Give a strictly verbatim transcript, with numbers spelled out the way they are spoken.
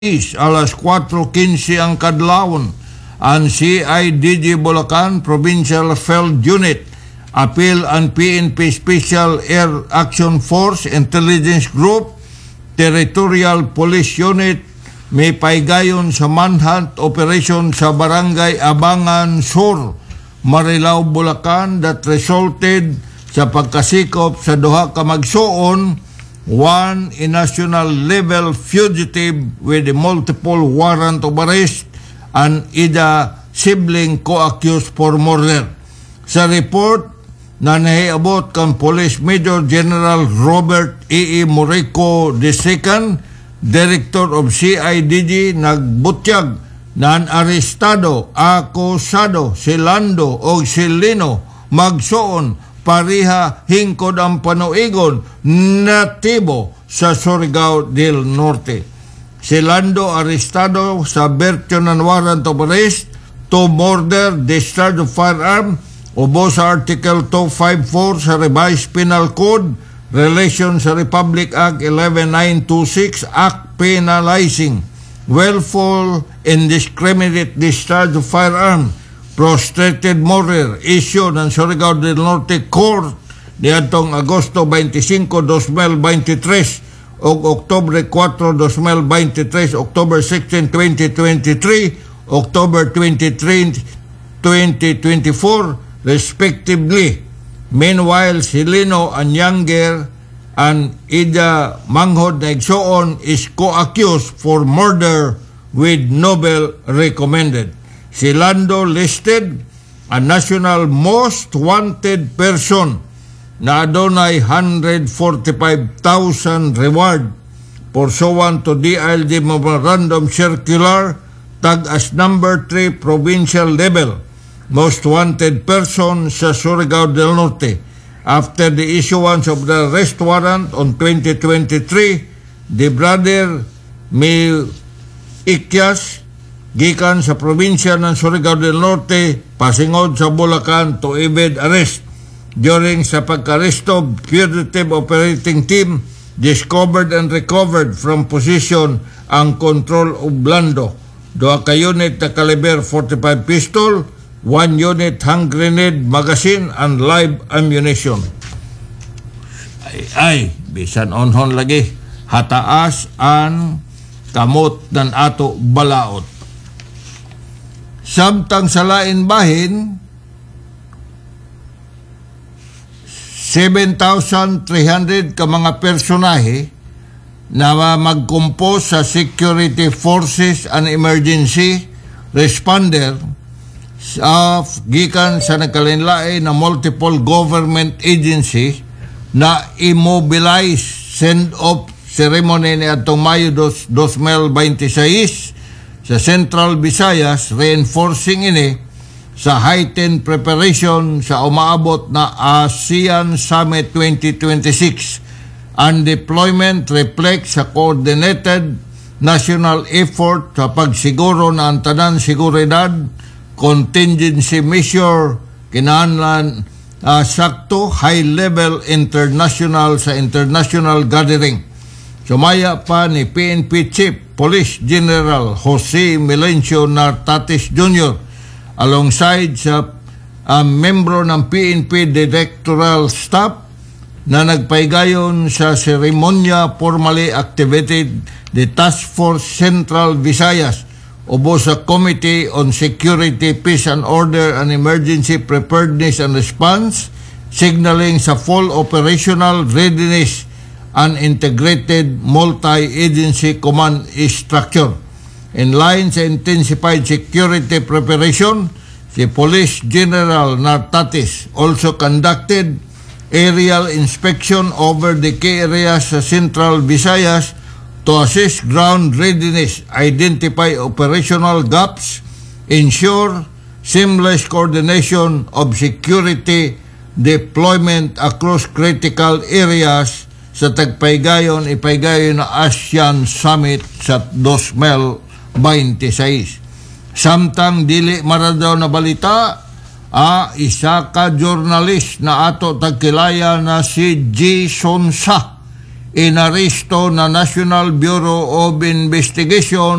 is alas kwatro kinse ang kadlawon. Ang C I D G Bulacan Provincial Field Unit, Appeal and P N P Special Air Action Force Intelligence Group, Territorial Police Unit, may paigayon sa manhunt operation sa Barangay Abangan Sur, Marilao, Bulacan that resulted sa pagkasikop sa duha ka magsuon, one a national level fugitive with a multiple warrant of arrest and ida sibling co-accused for murder. Sa report na nahiabot kang Police Major General Robert E. E. Morico the second, Director of C I D G, nagbutyag na arestado, akusado, silando o silino magsuon pariha hingkod ang panuigon natibo sa Surigao del Norte. Si Lando arestado sa version ng warrant of arrest to murder, discharge of firearm, ubo sa Article two fifty-four sa Revised Penal Code, relation sa Republic Act eleven nine twenty-six, Act penalizing willful indiscriminate discharge of firearm, prostrated murder, issue ng Surigao del Norte Court niadtong Agosto twenty-five, two thousand twenty-three o Oktubre four, two thousand twenty-three, October sixteen, twenty twenty-three, October twenty-third, twenty twenty-four, respectively. Meanwhile, si Lino and Younger and Ida Manghod na igsuon is co-accused for murder with Nobel recommended. Si Lando listed a national most wanted person na adunay one hundred forty-five thousand reward pursuant to D I L G Memorandum Circular tag as number three provincial level most wanted person sa Surigao del Norte. After the issuance of the arrest warrant on twenty twenty-three, the brother May Ikyas gikan sa probinsya ng Surigao del Norte pasingod sa Bulacan to evade arrest. During sa pagka-aresto, fugitive operating team discovered and recovered from position ang control of Lando. Duha ka unit na caliber forty-five pistol, one unit hand grenade magazine and live ammunition. Ay, ay bisan onhon lagi hataas ang kamot ng ato balaot. Samtang sa lain bahin, seven thousand three hundred ka mga personahe na magkumpos sa security forces and emergency responder sa gikan sa nagkalinlain na multiple government agency na immobilize send off ceremony ni atong Mayo two thousand twenty-six sa Central Visayas, reinforcing ini sa heightened preparation sa umaabot na ASEAN Summit twenty twenty-six. Ang deployment reflects sa coordinated national effort sa pagsiguro na ang tanan seguridad, contingency measure, kinahanglan uh, sakto, high-level international sa international gathering. Sumaya pa ni P N P Chief Police General Jose Melencio Nartates Junior alongside sa uh, membro ng P N P Directorial Staff na nagpaigayon sa seremonya formally activated the Task Force Central Visayas ubo sa Committee on Security, Peace and Order and Emergency Preparedness and Response, signaling sa full operational readiness and integrated multi-agency command structure. In line sa intensified security preparation, si Police General Nartates also conducted aerial inspection over the key areas sa Central Visayas to assist ground readiness, identify operational gaps, ensure seamless coordination of security deployment across critical areas sa tagpaigayon ipaigayon na ASEAN Summit sa two thousand twenty-six. Samtang dili maradaw na balita, ah, isa ka journalist na ato tagkilaya na si Jason Sa inaresto na National Bureau of Investigation